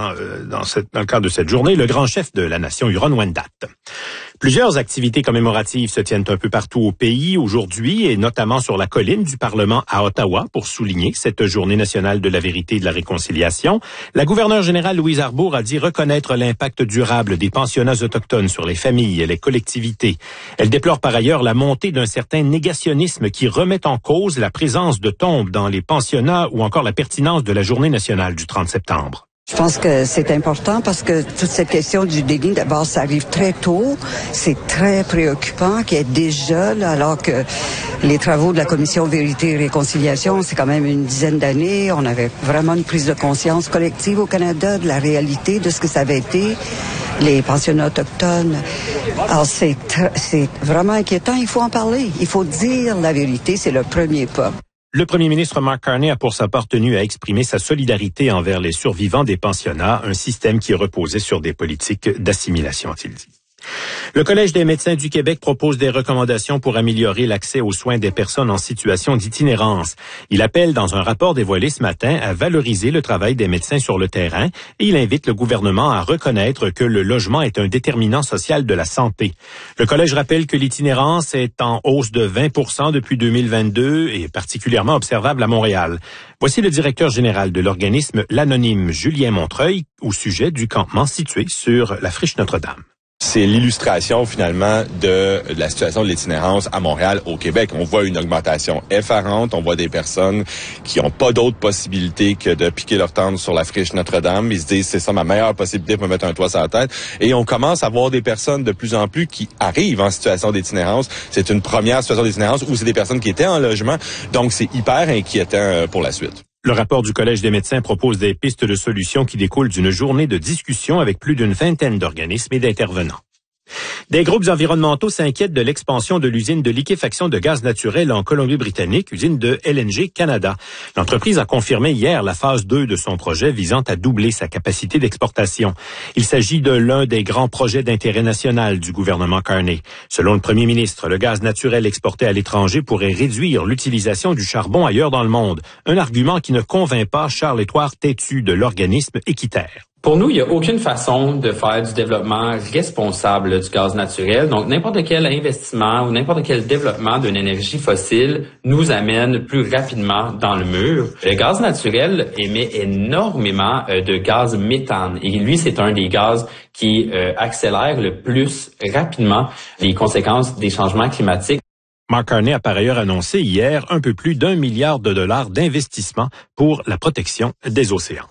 dans le cadre de cette journée, le grand chef de la nation, Huron Wendat. Plusieurs activités commémoratives se tiennent un peu partout au pays aujourd'hui et notamment sur la colline du Parlement à Ottawa pour souligner cette journée nationale de la vérité et de la réconciliation. La gouverneure générale Louise Arbour a dit reconnaître l'impact durable des pensionnats autochtones sur les familles et les collectivités. Elle déplore par ailleurs la montée d'un certain négationnisme qui remet en cause la présence de tombes dans les pensionnats ou encore la pertinence de la journée nationale du 30 septembre. Je pense que c'est important parce que toute cette question du déni, d'abord, ça arrive très tôt. C'est très préoccupant qu'il y ait déjà, là, alors que les travaux de la Commission Vérité et Réconciliation, c'est quand même une dizaine d'années. On avait vraiment une prise de conscience collective au Canada de la réalité de ce que ça avait été, les pensionnats autochtones. Alors, c'est vraiment inquiétant. Il faut en parler. Il faut dire la vérité. C'est le premier pas. Le premier ministre Mark Carney a pour sa part tenu à exprimer sa solidarité envers les survivants des pensionnats, un système qui reposait sur des politiques d'assimilation, a-t-il dit. Le Collège des médecins du Québec propose des recommandations pour améliorer l'accès aux soins des personnes en situation d'itinérance. Il appelle dans un rapport dévoilé ce matin à valoriser le travail des médecins sur le terrain et il invite le gouvernement à reconnaître que le logement est un déterminant social de la santé. Le Collège rappelle que l'itinérance est en hausse de 20% depuis 2022 et particulièrement observable à Montréal. Voici le directeur général de l'organisme l'Anonyme, Julien Montreuil, au sujet du campement situé sur la friche Notre-Dame. C'est l'illustration finalement de la situation de l'itinérance à Montréal, au Québec. On voit une augmentation effarante, on voit des personnes qui n'ont pas d'autre possibilité que de piquer leur tente sur la friche Notre-Dame. Ils se disent, c'est ça ma meilleure possibilité pour me mettre un toit sur la tête. Et on commence à voir des personnes de plus en plus qui arrivent en situation d'itinérance. C'est une première situation d'itinérance où c'est des personnes qui étaient en logement. Donc c'est hyper inquiétant pour la suite. Le rapport du Collège des médecins propose des pistes de solutions qui découlent d'une journée de discussion avec plus d'une vingtaine d'organismes et d'intervenants. Des groupes environnementaux s'inquiètent de l'expansion de l'usine de liquéfaction de gaz naturel en Colombie-Britannique, usine de LNG Canada. L'entreprise a confirmé hier la phase 2 de son projet visant à doubler sa capacité d'exportation. Il s'agit de l'un des grands projets d'intérêt national du gouvernement Carney. Selon le premier ministre, le gaz naturel exporté à l'étranger pourrait réduire l'utilisation du charbon ailleurs dans le monde. Un argument qui ne convainc pas Charles-Édouard Tétu de l'organisme Équiterre. Pour nous, il n'y a aucune façon de faire du développement responsable du gaz naturel. Donc, n'importe quel investissement ou n'importe quel développement d'une énergie fossile nous amène plus rapidement dans le mur. Le gaz naturel émet énormément de gaz méthane. Et lui, c'est un des gaz qui accélère le plus rapidement les conséquences des changements climatiques. Mark Carney a par ailleurs annoncé hier un peu plus d'1 milliard de dollars d'investissement pour la protection des océans.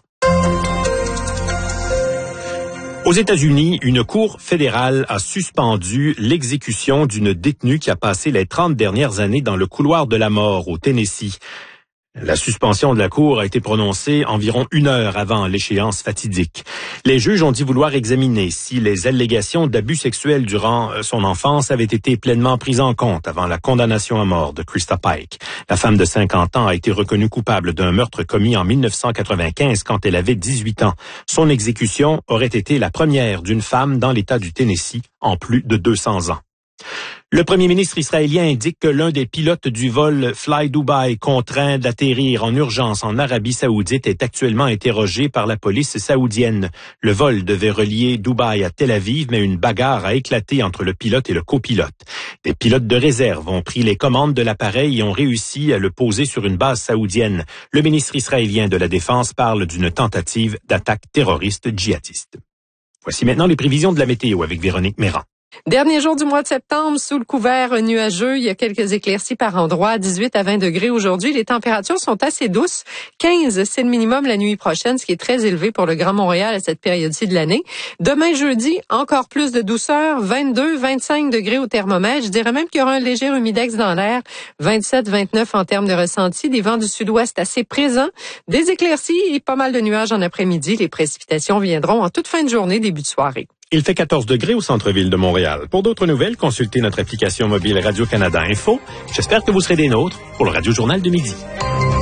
Aux États-Unis, une cour fédérale a suspendu l'exécution d'une détenue qui a passé les 30 dernières années dans le couloir de la mort au Tennessee. La suspension de la cour a été prononcée environ 1 heure avant l'échéance fatidique. Les juges ont dit vouloir examiner si les allégations d'abus sexuels durant son enfance avaient été pleinement prises en compte avant la condamnation à mort de Krista Pike. La femme de 50 ans a été reconnue coupable d'un meurtre commis en 1995 quand elle avait 18 ans. Son exécution aurait été la première d'une femme dans l'État du Tennessee en plus de 200 ans. Le premier ministre israélien indique que l'un des pilotes du vol Fly Dubai contraint d'atterrir en urgence en Arabie Saoudite est actuellement interrogé par la police saoudienne. Le vol devait relier Dubaï à Tel Aviv, mais une bagarre a éclaté entre le pilote et le copilote. Des pilotes de réserve ont pris les commandes de l'appareil et ont réussi à le poser sur une base saoudienne. Le ministre israélien de la Défense parle d'une tentative d'attaque terroriste djihadiste. Voici maintenant les prévisions de la météo avec Véronique Méran. Dernier jour du mois de septembre, sous le couvert nuageux, il y a quelques éclaircies par endroit, 18 à 20 degrés aujourd'hui. Les températures sont assez douces. 15, c'est le minimum la nuit prochaine, ce qui est très élevé pour le Grand Montréal à cette période-ci de l'année. Demain jeudi, encore plus de douceur, 22, 25 degrés au thermomètre. Je dirais même qu'il y aura un léger humidex dans l'air, 27, 29 en termes de ressenti. Des vents du sud-ouest assez présents, des éclaircies et pas mal de nuages en après-midi. Les précipitations viendront en toute fin de journée, début de soirée. Il fait 14 degrés au centre-ville de Montréal. Pour d'autres nouvelles, consultez notre application mobile Radio-Canada Info. J'espère que vous serez des nôtres pour le Radio Journal de midi.